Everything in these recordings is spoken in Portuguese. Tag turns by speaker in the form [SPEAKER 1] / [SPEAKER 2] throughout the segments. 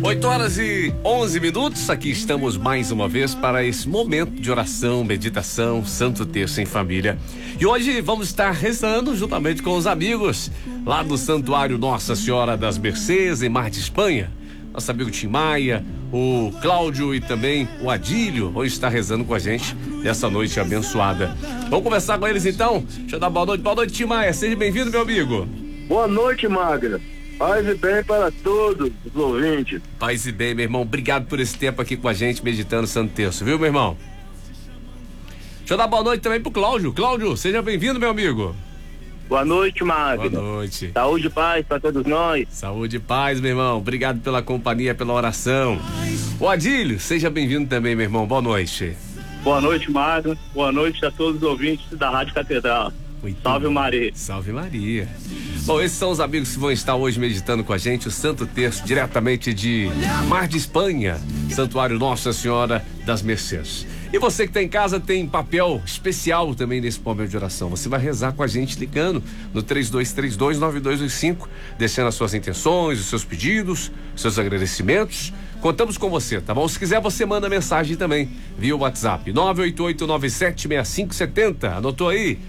[SPEAKER 1] 8h11. Aqui estamos mais uma vez para esse momento de oração, meditação, Santo Terço em família. E hoje vamos estar rezando juntamente com os amigos lá do Santuário Nossa Senhora das Mercês, em Mar de Espanha. Nosso amigo Tim Maia, o Cláudio e também o Adílio vão estar rezando com a gente nessa noite abençoada. Vamos conversar com eles então? Deixa eu dar boa noite. Boa noite, Tim Maia. Seja bem-vindo, meu amigo.
[SPEAKER 2] Boa noite, Magna. Paz e bem para todos os ouvintes.
[SPEAKER 1] Paz e bem, meu irmão. Obrigado por esse tempo aqui com a gente, meditando Santo Terço, viu, meu irmão? Deixa eu dar boa noite também pro Cláudio. Cláudio, seja bem-vindo, meu amigo.
[SPEAKER 2] Boa noite, Magna.
[SPEAKER 1] Boa noite.
[SPEAKER 2] Saúde e paz para todos nós.
[SPEAKER 1] Saúde e paz, meu irmão. Obrigado pela companhia, pela oração. O Adílio, seja bem-vindo também, meu irmão. Boa noite.
[SPEAKER 2] Boa noite, Magna. Boa noite a todos os ouvintes da Rádio Catedral. Salve Maria.
[SPEAKER 1] Salve Maria. Bom, esses são os amigos que vão estar hoje meditando com a gente o Santo Terço diretamente de Mar de Espanha, Santuário Nossa Senhora das Mercês. E você que está em casa tem papel especial também nesse momento de oração. Você vai rezar com a gente ligando no 3232-9285, deixando as suas intenções, os seus pedidos, os seus agradecimentos. Contamos com você, tá bom? Se quiser, você manda mensagem também via WhatsApp 988976570. Anotou aí?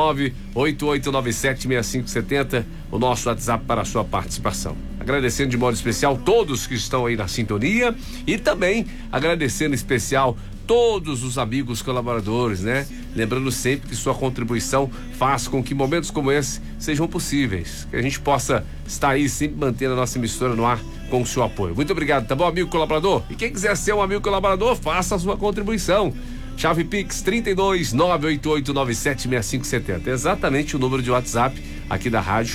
[SPEAKER 1] 988976570, o nosso WhatsApp para a sua participação. Agradecendo de modo especial todos que estão aí na sintonia e também agradecendo em especial todos os amigos colaboradores, né? Lembrando sempre que sua contribuição faz com que momentos como esse sejam possíveis, que a gente possa estar aí sempre mantendo a nossa emissora no ar com o seu apoio. Muito obrigado, tá bom, amigo colaborador? E quem quiser ser um amigo colaborador, faça a sua contribuição. Chave Pix 32-988976570. Exatamente o número de WhatsApp aqui da rádio,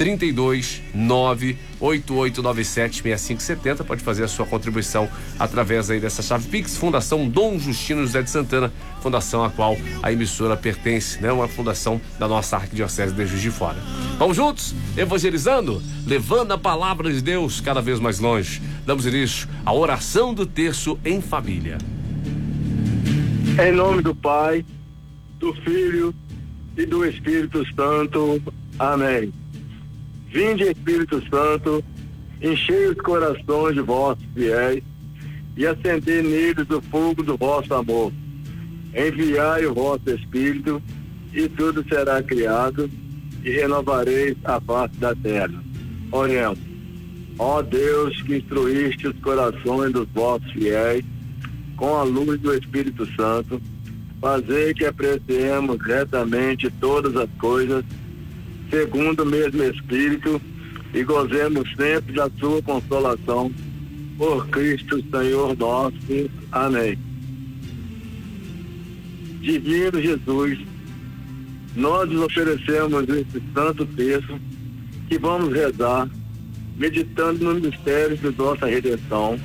[SPEAKER 1] 32-988976570. Pode fazer a sua contribuição através aí dessa chave Pix. Fundação Dom Justino José de Santana, fundação a qual a emissora pertence, né? Uma fundação da nossa Arquidiocese de Juiz de Fora. Vamos juntos, evangelizando, levando a palavra de Deus cada vez mais longe. Damos início à oração do terço em família.
[SPEAKER 2] Em nome do Pai, do Filho e do Espírito Santo. Amém. Vinde, Espírito Santo, enchei os corações de vossos fiéis e acendei neles o fogo do vosso amor. Enviai o vosso Espírito e tudo será criado e renovareis a face da terra. Oremos. Ó Deus, que instruíste os corações dos vossos fiéis com a luz do Espírito Santo, fazer que apreciemos retamente todas as coisas, segundo o mesmo Espírito, e gozemos sempre da sua consolação, por Cristo Senhor nosso. Amém. Divino Jesus, nós nos oferecemos esse santo terço que vamos rezar, meditando no mistério de nossa redenção,